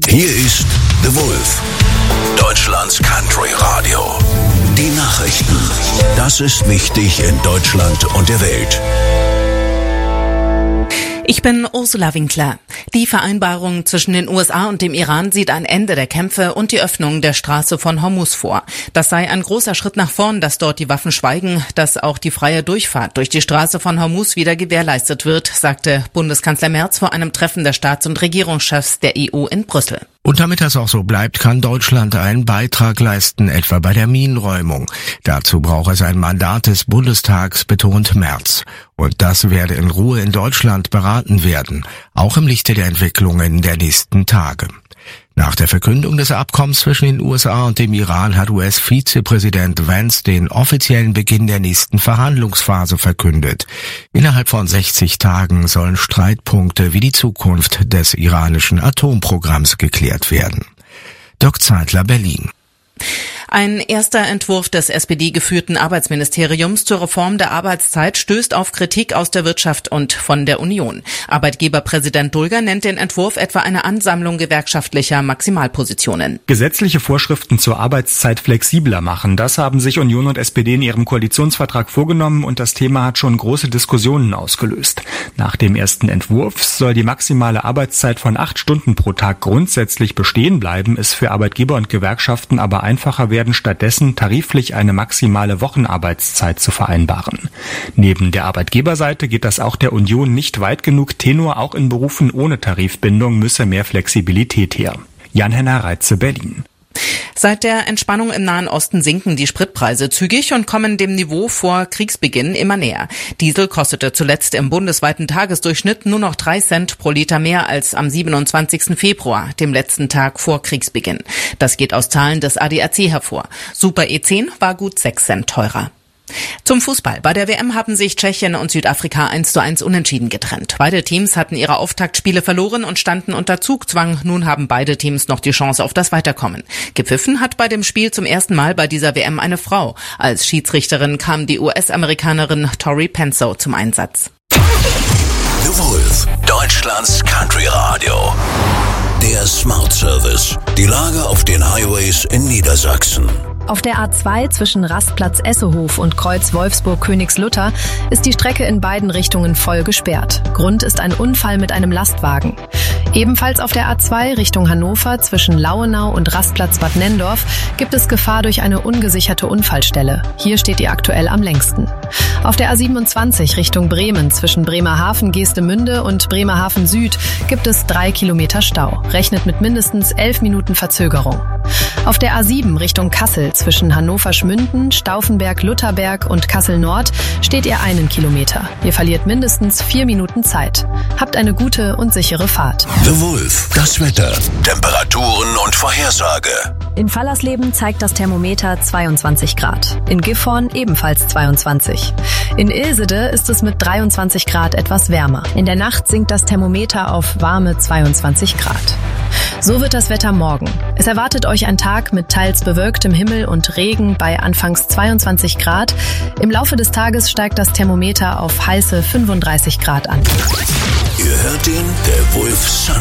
Hier ist The Wolf, Deutschlands Country Radio. Die Nachrichten. Das ist wichtig in Deutschland und der Welt. Ich bin Ursula Winkler. Die Vereinbarung zwischen den USA und dem Iran sieht ein Ende der Kämpfe und die Öffnung der Straße von Hormuz vor. Das sei ein großer Schritt nach vorn, dass dort die Waffen schweigen, dass auch die freie Durchfahrt durch die Straße von Hormuz wieder gewährleistet wird, sagte Bundeskanzler Merz vor einem Treffen der Staats- und Regierungschefs der EU in Brüssel. Und damit das auch so bleibt, kann Deutschland einen Beitrag leisten, etwa bei der Minenräumung. Dazu braucht es ein Mandat des Bundestags, betont Merz. Und das werde in Ruhe in Deutschland beraten werden, auch im Lichte der Entwicklungen der nächsten Tage. Nach der Verkündung des Abkommens zwischen den USA und dem Iran hat US-Vizepräsident Vance den offiziellen Beginn der nächsten Verhandlungsphase verkündet. Innerhalb von 60 Tagen sollen Streitpunkte wie die Zukunft des iranischen Atomprogramms geklärt werden. Dirk Zeitler, Berlin. Ein erster Entwurf des SPD-geführten Arbeitsministeriums zur Reform der Arbeitszeit stößt auf Kritik aus der Wirtschaft und von der Union. Arbeitgeberpräsident Dulger nennt den Entwurf etwa eine Ansammlung gewerkschaftlicher Maximalpositionen. Gesetzliche Vorschriften zur Arbeitszeit flexibler machen, das haben sich Union und SPD in ihrem Koalitionsvertrag vorgenommen und das Thema hat schon große Diskussionen ausgelöst. Nach dem ersten Entwurf soll die maximale Arbeitszeit von 8 Stunden pro Tag grundsätzlich bestehen bleiben, es für Arbeitgeber und Gewerkschaften aber einfacher werden, stattdessen tariflich eine maximale Wochenarbeitszeit zu vereinbaren. Neben der Arbeitgeberseite geht das auch der Union nicht weit genug. Tenor, auch in Berufen ohne Tarifbindung müsse mehr Flexibilität her. Jan-Henner Reitze, Berlin. Seit der Entspannung im Nahen Osten sinken die Spritpreise zügig und kommen dem Niveau vor Kriegsbeginn immer näher. Diesel kostete zuletzt im bundesweiten Tagesdurchschnitt nur noch 3 Cent pro Liter mehr als am 27. Februar, dem letzten Tag vor Kriegsbeginn. Das geht aus Zahlen des ADAC hervor. Super E10 war gut 6 Cent teurer. Zum Fußball. Bei der WM haben sich Tschechien und Südafrika 1:1 unentschieden getrennt. Beide Teams hatten ihre Auftaktspiele verloren und standen unter Zugzwang. Nun haben beide Teams noch die Chance auf das Weiterkommen. Gepfiffen hat bei dem Spiel zum ersten Mal bei dieser WM eine Frau. Als Schiedsrichterin kam die US-Amerikanerin Tori Penso zum Einsatz. The Wolf, Deutschlands Country Radio. Der Smart Service. Die Lage auf den Highways in Niedersachsen. Auf der A2 zwischen Rastplatz Essehof und Kreuz Wolfsburg-Königslutter ist die Strecke in beiden Richtungen voll gesperrt. Grund ist ein Unfall mit einem Lastwagen. Ebenfalls auf der A2 Richtung Hannover zwischen Lauenau und Rastplatz Bad Nenndorf gibt es Gefahr durch eine ungesicherte Unfallstelle. Hier steht die aktuell am längsten. Auf der A27 Richtung Bremen zwischen Bremerhaven-Geestemünde und Bremerhaven Süd gibt es 3 Kilometer Stau. Rechnet mit mindestens 11 Minuten Verzögerung. Auf der A7 Richtung Kassel zwischen Hannover-Schmünden, Stauffenberg-Lutherberg und Kassel-Nord steht ihr 1 Kilometer. Ihr verliert mindestens 4 Minuten Zeit. Habt eine gute und sichere Fahrt. The Wolf, das Wetter, Temperaturen und Vorhersage. In Fallersleben zeigt das Thermometer 22 Grad. In Gifhorn ebenfalls 22. In Ilsede ist es mit 23 Grad etwas wärmer. In der Nacht sinkt das Thermometer auf warme 22 Grad. So wird das Wetter morgen. Es erwartet euch ein Tag mit teils bewölktem Himmel und Regen bei anfangs 22 Grad. Im Laufe des Tages steigt das Thermometer auf heiße 35 Grad an. Ihr hört ihn, der Wolf Sun.